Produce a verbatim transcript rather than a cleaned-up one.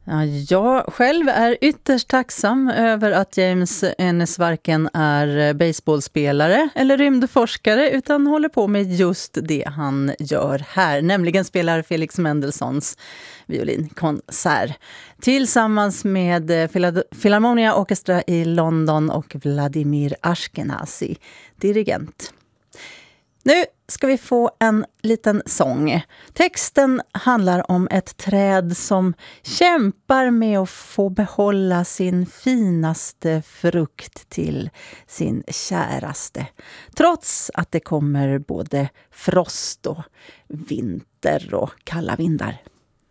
Ja, jag själv är ytterst tacksam över att James Ennis varken är baseballspelare eller rymdforskare utan håller på med just det han gör här, nämligen spelar Felix Mendelssohns violinkonsert tillsammans med Philharmonia Orchestra i London och Vladimir Ashkenazi, dirigent. Nu ska vi få en liten sång. Texten handlar om ett träd som kämpar med att få behålla sin finaste frukt till sin käraste. Trots att det kommer både frost och vinter och kalla vindar.